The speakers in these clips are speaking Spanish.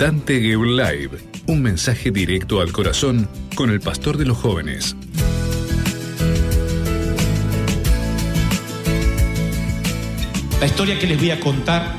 Dante Gebel Live, un mensaje directo al corazón con el pastor de los jóvenes. La historia que les voy a contar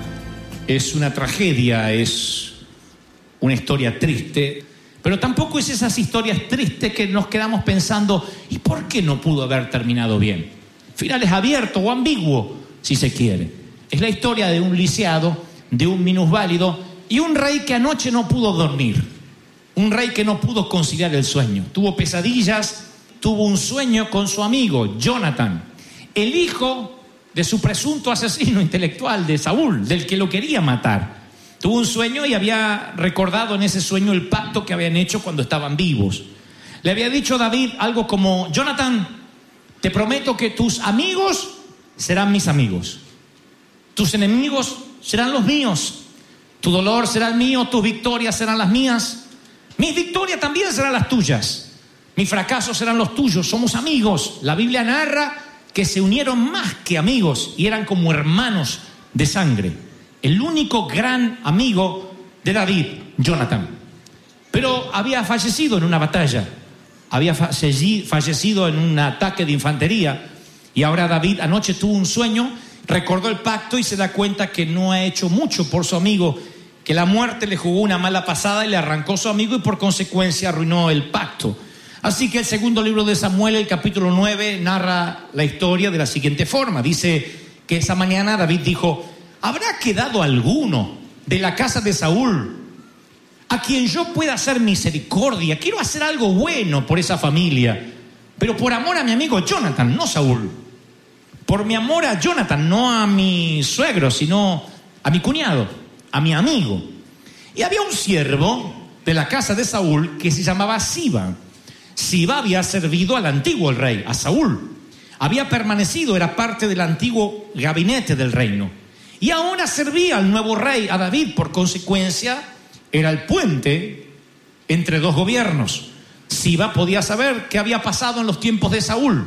es una tragedia, es una historia triste, pero tampoco es esas historias tristes que nos quedamos pensando, ¿y por qué no pudo haber terminado bien? Final es abierto o ambiguo, si se quiere. Es la historia de un lisiado, de un minusválido y un rey que anoche no pudo dormir. Un rey que no pudo conciliar el sueño. Tuvo pesadillas, tuvo un sueño con su amigo, Jonathan, el hijo de su presunto asesino intelectual de Saúl, del que lo quería matar. Tuvo un sueño y había recordado en ese sueño el pacto que habían hecho cuando estaban vivos. Le había dicho a David algo como: Jonathan, te prometo que tus amigos serán mis amigos, tus enemigos serán los míos, tu dolor será el mío, tus victorias serán las mías, mis victorias también serán las tuyas, mis fracasos serán los tuyos, somos amigos. La Biblia narra que se unieron más que amigos y eran como hermanos de sangre. El único gran amigo de David, Jonathan. Pero había fallecido en una batalla, había fallecido en un ataque de infantería, y ahora David anoche tuvo un sueño, recordó el pacto y se da cuenta que no ha hecho mucho por su amigo, que la muerte le jugó una mala pasada y le arrancó su amigo y por consecuencia arruinó el pacto. Así que el segundo libro de Samuel, el capítulo 9, narra la historia de la siguiente forma. Dice que esa mañana David dijo: ¿habrá quedado alguno de la casa de Saúl a quien yo pueda hacer misericordia? Quiero hacer algo bueno por esa familia, pero por amor a mi amigo Jonathan, no Saúl. Por mi amor a Jonathan, no a mi suegro, sino a mi cuñado, a mi amigo. Y había un siervo de la casa de Saúl que se llamaba Siba. Siba había servido al antiguo rey, a Saúl. Había permanecido, era parte del antiguo gabinete del reino. Y ahora servía al nuevo rey, a David. Por consecuencia, era el puente entre dos gobiernos. Siba podía saber qué había pasado en los tiempos de Saúl.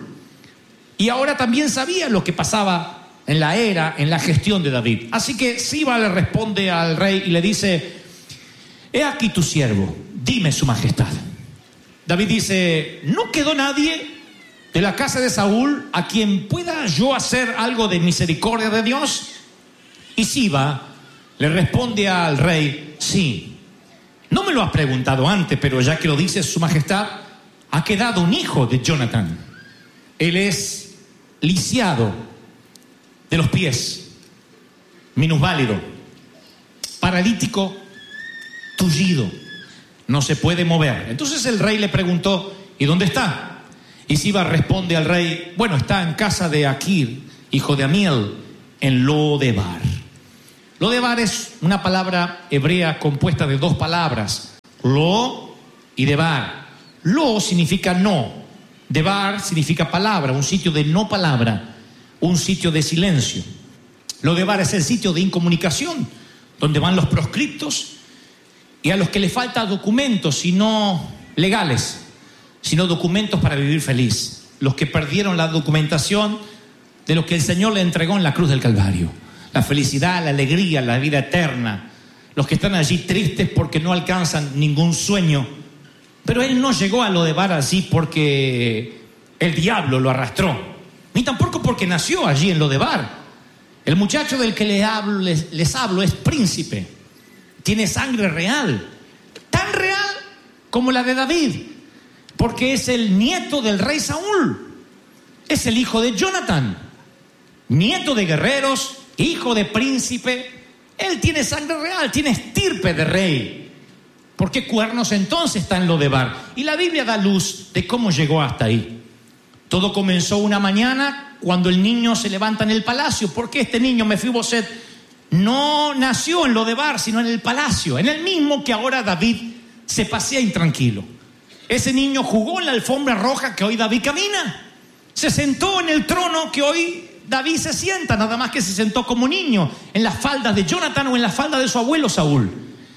Y ahora también sabía lo que pasaba en la gestión de David. Así que Siba le responde al rey y le dice: he aquí tu siervo, dime su majestad. David dice: ¿no quedó nadie de la casa de Saúl a quien pueda yo hacer algo de misericordia de Dios? Y Siba le responde al rey: sí, no me lo has preguntado antes, pero ya que lo dice su majestad, ha quedado un hijo de Jonathan. Él es lisiado de los pies, minusválido, paralítico, tullido, no se puede mover. Entonces el rey le preguntó: ¿y dónde está? Y Siba responde al rey: bueno, está en casa de Aquir, hijo de Amiel, en Lo-debar. Lo-debar es una palabra hebrea compuesta de dos palabras, lo y debar. Lo significa no, debar significa palabra, un sitio de no palabra, un sitio de silencio. Lo-debar es el sitio de incomunicación, donde van los proscriptos y a los que les falta documentos, sino legales, sino documentos para vivir feliz. Los que perdieron la documentación de lo que el Señor le entregó en la cruz del Calvario. La felicidad, la alegría, la vida eterna. Los que están allí tristes porque no alcanzan ningún sueño. Pero él no llegó a Lo-debar así porque el diablo lo arrastró, ni tampoco porque nació allí en Lo-debar. El muchacho del que les hablo es príncipe. Tiene sangre real, tan real como la de David, porque es el nieto del rey Saúl. Es el hijo de Jonathan, nieto de guerreros, hijo de príncipe. Él tiene sangre real, tiene estirpe de rey. ¿Por qué cuernos entonces está en Lo-debar? Y la Biblia da luz de cómo llegó hasta ahí. Todo comenzó una mañana cuando el niño se levanta en el palacio. Porque este niño, Mefiboset, no nació en Lo-debar, sino en el palacio, en el mismo que ahora David se pasea intranquilo. Ese niño jugó en la alfombra roja que hoy David camina. Se sentó en el trono que hoy David se sienta, nada más que se sentó como niño en las faldas de Jonathan o en las faldas de su abuelo Saúl.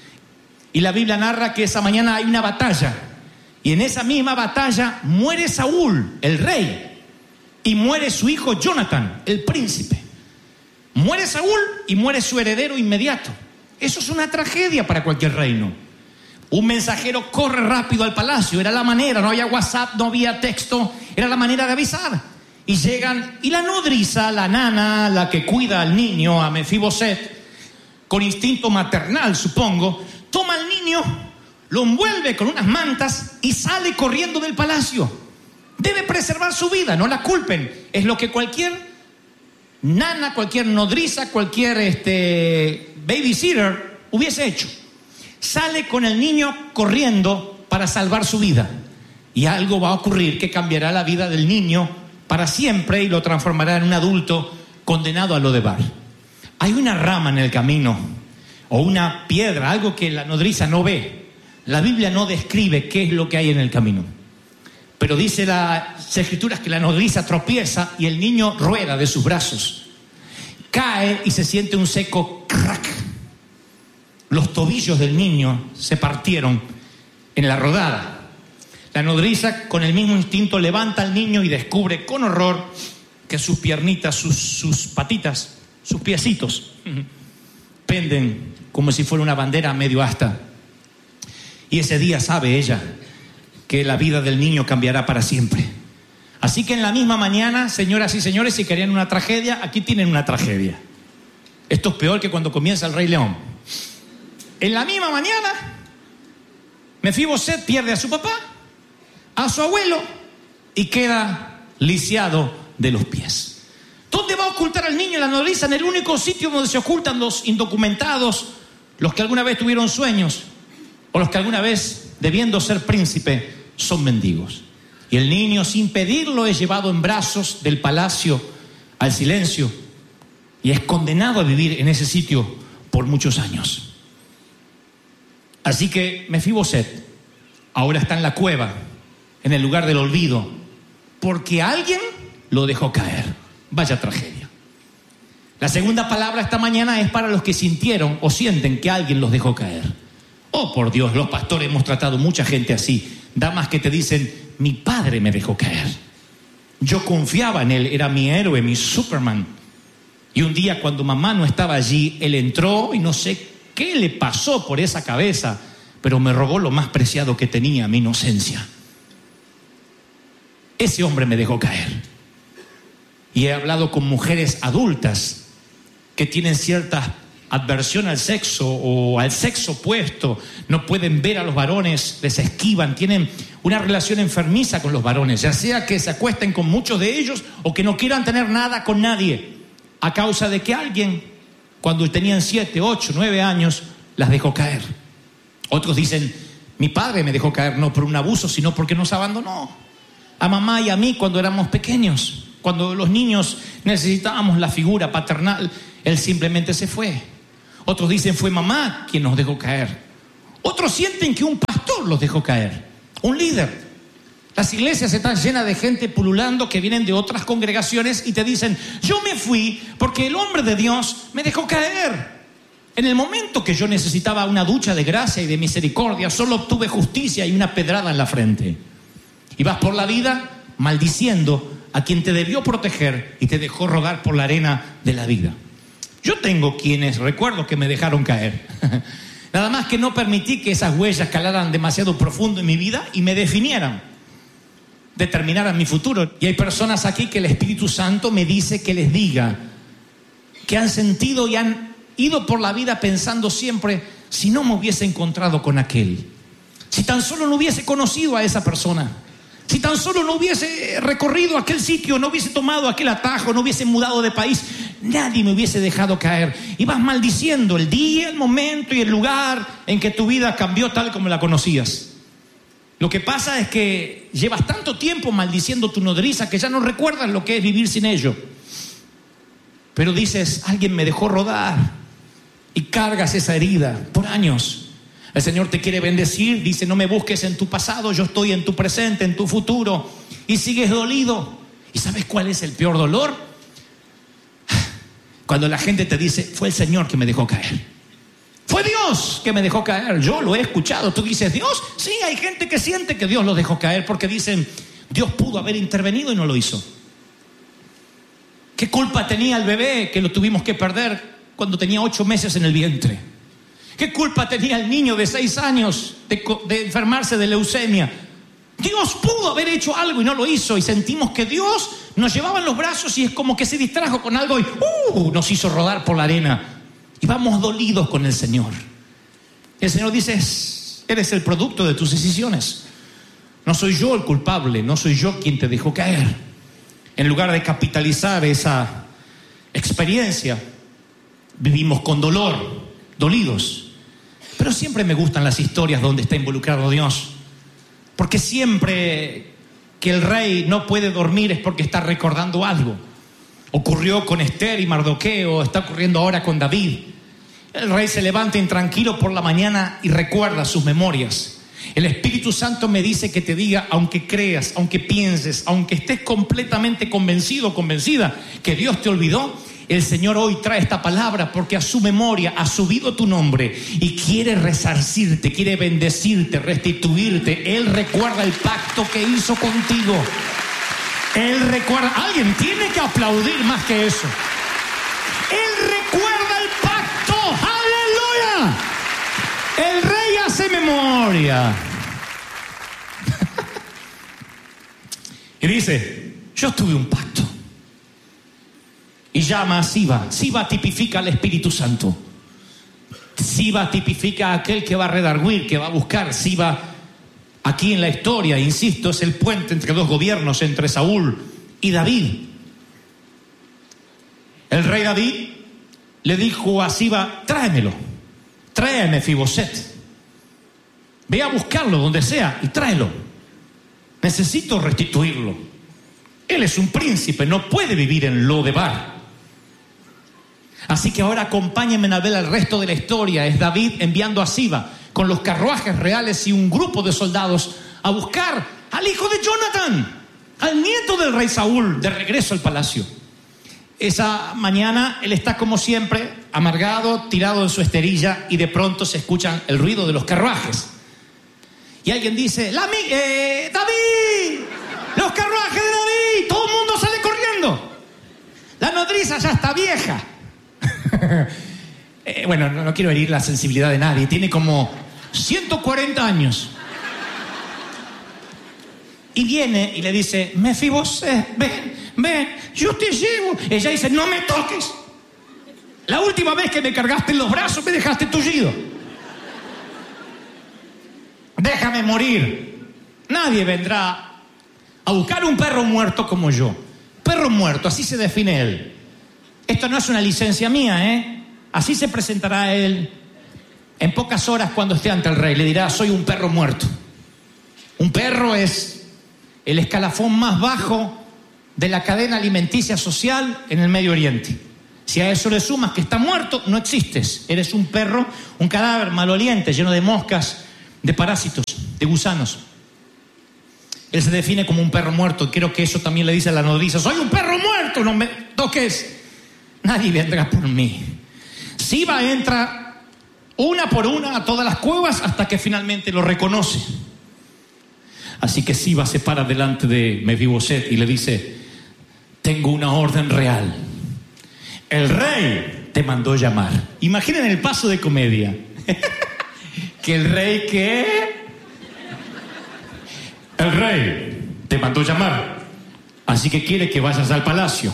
Y la Biblia narra que esa mañana hay una batalla. Y en esa misma batalla muere Saúl, el rey, y muere su hijo Jonathan, el príncipe. Muere Saúl y muere su heredero inmediato, Eso es una tragedia para cualquier reino. Un mensajero corre rápido al palacio, era la manera, no había WhatsApp, no había texto, era la manera de avisar. Y llegan, y la nodriza, la nana, la que cuida al niño, a Mefiboset, con instinto maternal, supongo, toma al niño, lo envuelve con unas mantas y sale corriendo del palacio. Debe preservar su vida, no la culpen. Es lo que cualquier nana, cualquier nodriza, cualquier babysitter hubiese hecho. Sale con el niño corriendo para salvar su vida. Y algo va a ocurrir que cambiará la vida del niño para siempre y lo transformará en un adulto condenado a lo de bar. Hay una rama en el camino o una piedra, algo que la nodriza no ve. La Biblia no describe qué es lo que hay en el camino. Pero dice las Escrituras que la nodriza tropieza y el niño rueda de sus brazos. Cae y se siente un seco crack. Los tobillos del niño se partieron en la rodada. La nodriza, con el mismo instinto, levanta al niño y descubre con horror que sus piernitas, sus patitas, sus piecitos penden como si fuera una bandera medio asta. Y ese día sabe ella que la vida del niño cambiará para siempre. Así que en la misma mañana, señoras y señores, si querían una tragedia, aquí tienen una tragedia. Esto es peor que cuando comienza el Rey León. En la misma mañana, Mefiboset pierde a su papá, a su abuelo, y queda lisiado de los pies. ¿Dónde va a ocultar al niño la nodriza? En el único sitio donde se ocultan los indocumentados, los que alguna vez tuvieron sueños, o los que alguna vez, debiendo ser príncipe, son mendigos. Y el niño, sin pedirlo, es llevado en brazos del palacio al silencio y es condenado a vivir en ese sitio por muchos años. Así que Mefiboset ahora está en la cueva, en el lugar del olvido, porque alguien lo dejó caer. Vaya tragedia. La segunda palabra esta mañana es para los que sintieron o sienten que alguien los dejó caer. Oh, por Dios, los pastores hemos tratado mucha gente así. Damas que te dicen, mi padre me dejó caer. Yo confiaba en él, era mi héroe, mi Superman. Y un día cuando mamá no estaba allí, él entró y no sé qué le pasó por esa cabeza, pero me robó lo más preciado que tenía, mi inocencia. Ese hombre me dejó caer. Y he hablado con mujeres adultas que tienen cierta adversión al sexo o al sexo opuesto, no pueden ver a los varones, les esquivan, tienen una relación enfermiza con los varones, ya sea que se acuesten con muchos de ellos o que no quieran tener nada con nadie, a causa de que alguien, cuando tenían 7, 8, 9 años, las dejó caer. Otros dicen, mi padre me dejó caer, no por un abuso, sino porque nos abandonó. A mamá y a mí cuando éramos pequeños, cuando los niños necesitábamos la figura paternal, él simplemente se fue. Otros dicen, fue mamá quien nos dejó caer. Otros sienten que un pastor los dejó caer, un líder. Las iglesias están llenas de gente pululando que vienen de otras congregaciones y te dicen, yo me fui porque el hombre de Dios me dejó caer. En el momento que yo necesitaba una ducha de gracia y de misericordia, solo obtuve justicia y una pedrada en la frente. Y vas por la vida maldiciendo a quien te debió proteger y te dejó rodar por la arena de la vida. Yo tengo quienes recuerdo que me dejaron caer. Nada más que no permití que esas huellas calaran demasiado profundo en mi vida y me definieran, determinaran mi futuro. Y hay personas aquí que el Espíritu Santo me dice que les diga, que han sentido y han ido por la vida pensando siempre, si no me hubiese encontrado con aquel, si tan solo no hubiese conocido a esa persona, si tan solo no hubiese recorrido aquel sitio, no hubiese tomado aquel atajo, no hubiese mudado de país, nadie me hubiese dejado caer. Y vas maldiciendo el día, el momento y el lugar en que tu vida cambió tal como la conocías. Lo que pasa es que llevas tanto tiempo maldiciendo tu nodriza que ya no recuerdas lo que es vivir sin ello. Pero dices, alguien me dejó rodar, y cargas esa herida por años. El Señor te quiere bendecir, dice, no me busques en tu pasado, yo estoy en tu presente, en tu futuro, y sigues dolido. ¿Y sabes cuál es el peor dolor? Cuando la gente te dice, fue el Señor que me dejó caer, fue Dios que me dejó caer. Yo lo he escuchado. Tú dices, ¿Dios? Sí, hay gente que siente que Dios los dejó caer porque dicen, Dios pudo haber intervenido y no lo hizo. ¿Qué culpa tenía el bebé que lo tuvimos que perder cuando tenía 8 meses en el vientre? ¿Qué culpa tenía el niño de 6 años de enfermarse de leucemia? Dios pudo haber hecho algo y no lo hizo, y sentimos que Dios nos llevaba en los brazos y es como que se distrajo con algo y nos hizo rodar por la arena. Y vamos dolidos con el Señor. El Señor dice: eres el producto de tus decisiones. No soy yo el culpable, no soy yo quien te dejó caer. En lugar de capitalizar esa experiencia, vivimos con dolor, dolidos. Pero siempre me gustan las historias donde está involucrado Dios, porque siempre que el rey no puede dormir es porque está recordando algo. Ocurrió con Esther y Mardoqueo, está ocurriendo ahora con David. El rey se levanta intranquilo por la mañana y recuerda sus memorias. El Espíritu Santo me dice que te diga, aunque creas, aunque pienses, aunque estés completamente convencido o convencida que Dios te olvidó, el Señor hoy trae esta palabra porque a su memoria ha subido tu nombre y quiere resarcirte, quiere bendecirte, restituirte. Él recuerda el pacto que hizo contigo. Él recuerda. Alguien tiene que aplaudir más que eso. Él recuerda el pacto. ¡Aleluya! El rey hace memoria. Y dice: yo tuve un pacto. Y llama a Siba. Siba tipifica al Espíritu Santo. Siba tipifica a aquel que va a redarguir, que va a buscar. Siba, aquí en la historia, insisto, es el puente entre dos gobiernos, entre Saúl y David. El rey David le dijo a Siba: tráemelo, trae a Mefiboset. Ve a buscarlo donde sea y tráelo. Necesito restituirlo. Él es un príncipe, no puede vivir en Lodebar. Así que ahora acompáñenme a ver el resto de la historia. Es David enviando a Siba con los carruajes reales y un grupo de soldados a buscar al hijo de Jonathan, al nieto del rey Saúl, de regreso al palacio. Esa mañana él está como siempre, amargado, tirado en su esterilla, y de pronto se escuchan el ruido de los carruajes. Y alguien dice: ¡David! ¡Los carruajes de David! Todo el mundo sale corriendo. La nodriza ya está vieja. Bueno, no quiero herir la sensibilidad de nadie. Tiene como 140 años. Y viene y le dice: Mefiboset, ven, yo te llevo. Ella dice: no me toques. La última vez que me cargaste en los brazos me dejaste tullido. Déjame morir. Nadie vendrá a buscar un perro muerto como yo. Perro muerto, así se define él. Esto no es una licencia mía, Así se presentará él en pocas horas cuando esté ante el rey. Le dirá: soy un perro muerto. Un perro es el escalafón más bajo de la cadena alimenticia social en el Medio Oriente. Si a eso le sumas que está muerto, no existes. Eres un perro, un cadáver maloliente, lleno de moscas, de parásitos, de gusanos. Él se define como un perro muerto. Creo que eso también le dice a la nodriza: soy un perro muerto, no me toques. Nadie vendrá por mí. Siba entra una por una a todas las cuevas hasta que finalmente lo reconoce. Así que Siba se para delante de Mefiboset y le dice: tengo una orden real. El rey te mandó llamar. Imaginen el paso de comedia. Que el rey, ¿qué? El rey te mandó llamar, así que quiere que vayas al palacio.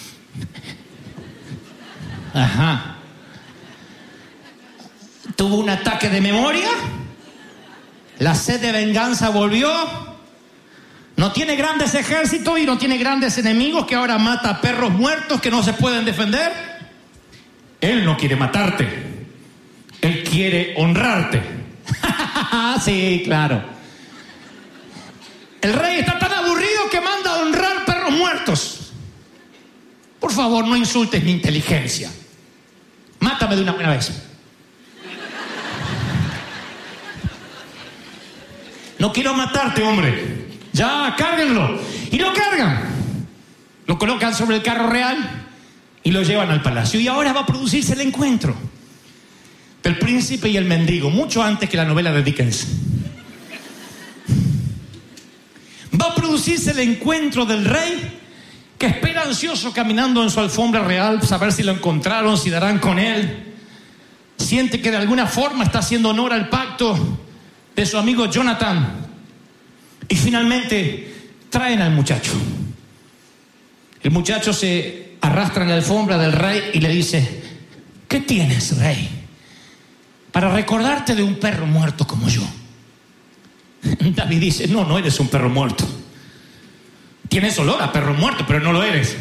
Ajá. Tuvo un ataque de memoria. La sed de venganza volvió. No tiene grandes ejércitos y no tiene grandes enemigos, que ahora mata a perros muertos que no se pueden defender. Él no quiere matarte. Él quiere honrarte. Sí, claro. El rey está tan aburrido que manda a honrar perros muertos. Por favor, no insultes mi inteligencia. Mátame de una buena vez. No quiero matarte, hombre. Ya, cárguenlo. Y lo cargan. Lo colocan sobre el carro real y lo llevan al palacio. Y ahora va a producirse el encuentro del príncipe y el mendigo, mucho antes que la novela de Dickens. Va a producirse el encuentro del rey, que espera ansioso caminando en su alfombra real, saber si lo encontraron, si darán con él. siente que de alguna forma está haciendo honor al pacto de su amigo Jonathan. Y finalmente traen al muchacho. El muchacho se arrastra en la alfombra del rey y le dice: ¿qué tienes, rey, para recordarte de un perro muerto como yo? David dice: no eres un perro muerto. Tienes olor a perro muerto, pero no lo eres.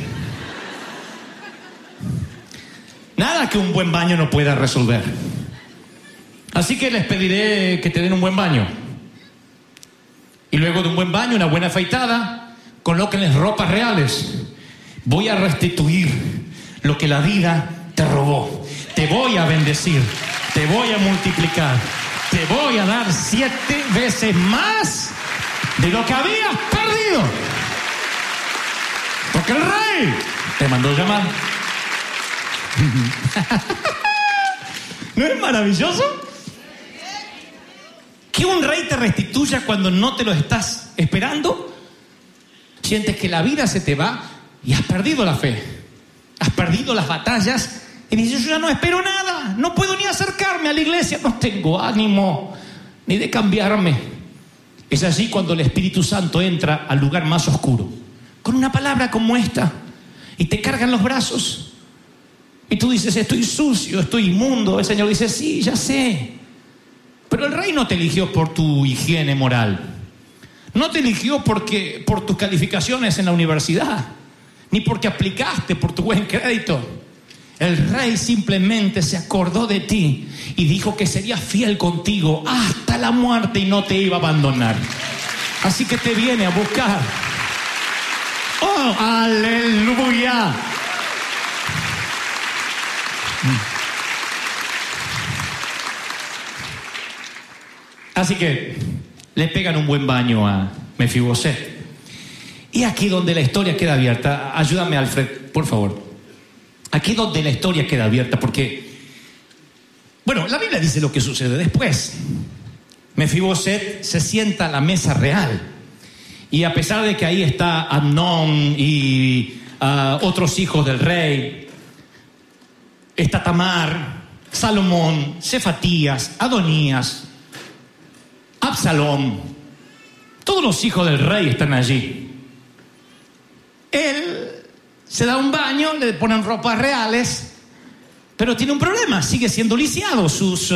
Nada que un buen baño no pueda resolver. Así que les pediré que te den un buen baño. Y luego de un buen baño, una buena afeitada, colóquenles ropas reales. Voy a restituir lo que la vida te robó. Te voy a bendecir. Te voy a multiplicar. Te voy a dar 7 veces más de lo que habías perdido. Porque el rey te mandó llamar. ¿No es maravilloso? Que un rey te restituya cuando no te lo estás esperando. Sientes que la vida se te va y has perdido la fe. Has perdido las batallas y dices: yo ya no espero nada. No puedo ni acercarme a la iglesia. No tengo ánimo ni de cambiarme. Es así cuando el Espíritu Santo entra al lugar más oscuro con una palabra como esta y te cargan los brazos. Y tú dices: estoy sucio, estoy inmundo. El Señor dice: sí, ya sé. Pero el rey no te eligió por tu higiene moral. No te eligió por tus calificaciones en la universidad, ni porque aplicaste por tu buen crédito. El rey simplemente se acordó de ti y dijo que sería fiel contigo hasta la muerte y no te iba a abandonar. Así que te viene a buscar. ¡Oh, aleluya! Así que le pegan un buen baño a Mefiboset. Y aquí donde la historia queda abierta, ayúdame, Alfred, por favor. Aquí donde la historia queda abierta, porque, bueno, la Biblia dice lo que sucede después. Mefiboset se sienta a la mesa real. Y a pesar de que ahí está Amnón y otros hijos del rey, está Tamar, Salomón, Cefatías, Adonías, Absalón, todos los hijos del rey están allí. Él se da un baño, le ponen ropas reales, pero tiene un problema: sigue siendo lisiado. Sus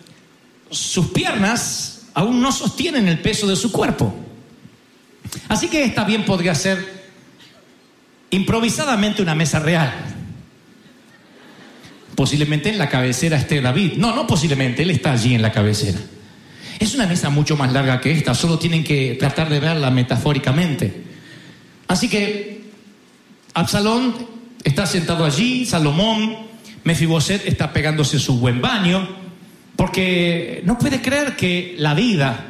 piernas aún no sostienen el peso de su cuerpo. Así que esta bien podría ser improvisadamente una mesa real. Posiblemente en la cabecera esté David. No posiblemente, él está allí en la cabecera. Es una mesa mucho más larga que esta, solo tienen que tratar de verla metafóricamente. Así que Absalón está sentado allí, Salomón, Mefiboset está pegándose su buen baño, porque no puede creer que la vida,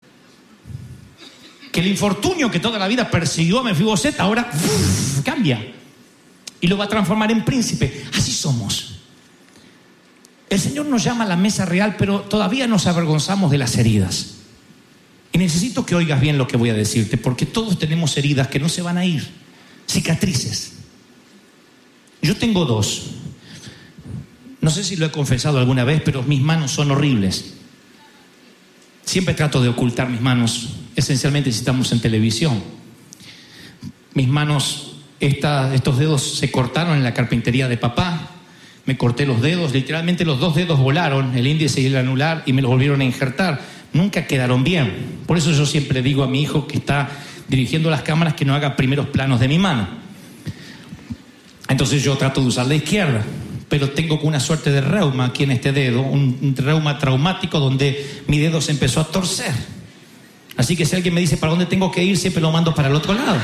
que el infortunio que toda la vida persiguió a Mefiboset ahora cambia y lo va a transformar en príncipe. Así somos. El Señor nos llama a la mesa real, pero todavía nos avergonzamos de las heridas. Y necesito que oigas bien lo que voy a decirte, porque todos tenemos heridas que no se van a ir, cicatrices. Yo tengo 2. No sé si lo he confesado alguna vez, pero mis manos son horribles. Siempre trato de ocultar mis manos, esencialmente si estamos en televisión. Mis manos, estos dedos se cortaron en la carpintería de papá. Me corté los dedos, literalmente los 2 dedos volaron, el índice y el anular, y me los volvieron a injertar. Nunca quedaron bien. Por eso yo siempre digo a mi hijo que está dirigiendo las cámaras que no haga primeros planos de mi mano. Entonces yo trato de usar la izquierda, pero tengo una suerte de reuma aquí en este dedo, un reuma traumático donde mi dedo se empezó a torcer. Así que si alguien me dice para dónde tengo que ir, siempre lo mando para el otro lado.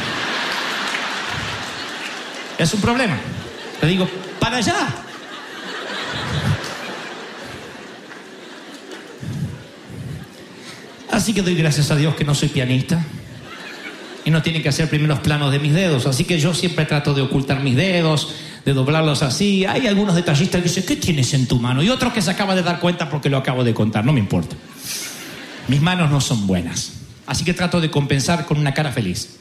Es un problema. Le digo, para allá. Así que doy gracias a Dios que no soy pianista y no tienen que hacer primeros planos de mis dedos. Así que yo siempre trato de ocultar mis dedos, de doblarlos así. Hay algunos detallistas que dicen, ¿qué tienes en tu mano? Y otros que se acaban de dar cuenta porque lo acabo de contar. No me importa. Mis manos no son buenas. Así que trato de compensar con una cara feliz.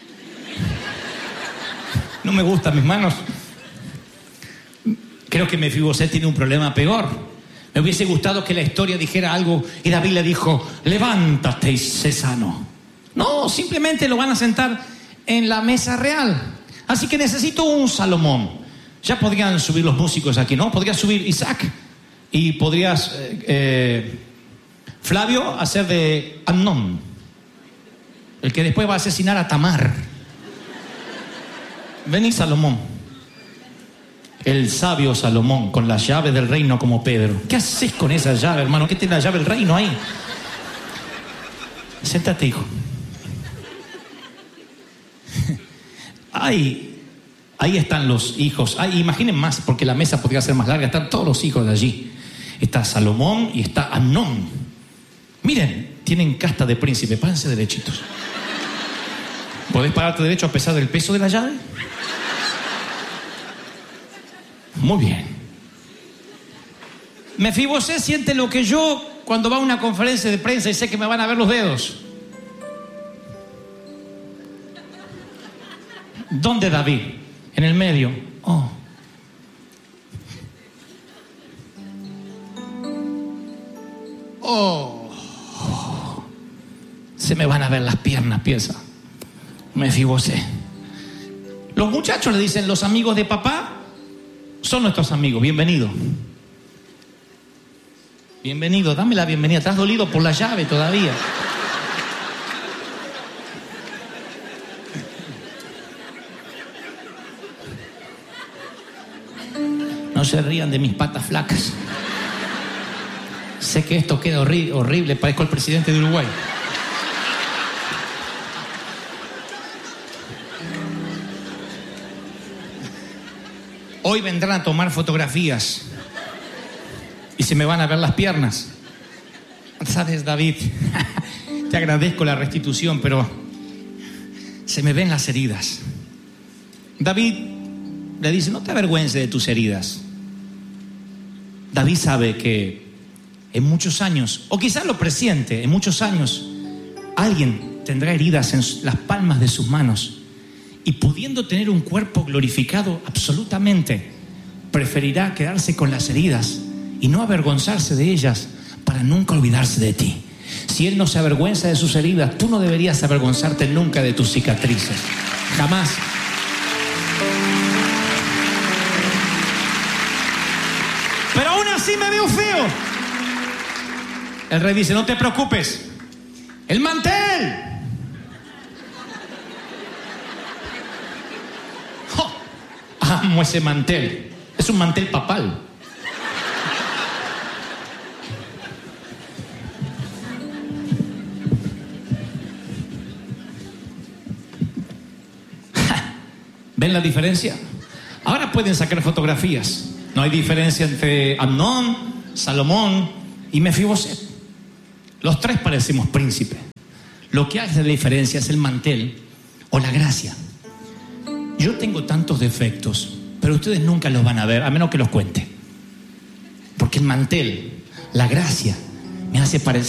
No me gustan mis manos. Creo que Mefiboset tiene un problema peor. Me hubiese gustado que la historia dijera algo y David le dijo, levántate y sé sano. No, simplemente lo van a sentar en la mesa real. Así que necesito un Salomón. Ya podrían subir los músicos aquí, ¿no? Podría subir Isaac y podrías, Flavio, hacer de Amnón, el que después va a asesinar a Tamar. Vení, Salomón. El sabio Salomón, con la llave del reino como Pedro. ¿Qué haces con esa llave, hermano? ¿Qué tiene la llave del reino ahí? Siéntate, hijo. Ahí están los hijos. Imaginen más, porque la mesa podría ser más larga. Están todos los hijos de allí. Está Salomón y está Amnón. Miren, tienen casta de príncipe. Párense derechitos. ¿Podés pararte derecho a pesar del peso de la llave? Muy bien. Mefibosé siente lo que yo cuando va a una conferencia de prensa y sé que me van a ver los dedos. ¿Dónde David? En el medio. Oh. Oh. Se me van a ver las piernas, piensa Mefibosé. Los muchachos le dicen, los amigos de papá son nuestros amigos. Bienvenido. Bienvenido, dame la bienvenida. ¿Te has dolido por la llave todavía? No se rían de mis patas flacas. Sé que esto queda horrible. Parezco el presidente de Uruguay. Hoy vendrán a tomar fotografías y se me van a ver las piernas. ¿Sabes, David? Te agradezco la restitución, pero se me ven las heridas. David le dice, no te avergüences de tus heridas. David sabe que en muchos años, o quizás lo presiente, en muchos años, alguien tendrá heridas en las palmas de sus manos. Y pudiendo tener un cuerpo glorificado absolutamente, preferirá quedarse con las heridas y no avergonzarse de ellas para nunca olvidarse de ti. Si Él no se avergüenza de sus heridas, tú no deberías avergonzarte nunca de tus cicatrices. Jamás. Pero aún así me veo feo. El rey dice, no te preocupes. El mantel. Amo ese mantel. Es un mantel papal. ¿Ven la diferencia? Ahora pueden sacar fotografías. No hay diferencia entre Amnón, Salomón y Mefibosé. Los tres parecemos príncipes. Lo que hace la diferencia es el mantel o la gracia. Yo tengo tantos defectos, pero ustedes nunca los van a ver, a menos que los cuente. Porque el mantel, la gracia, me hace parecer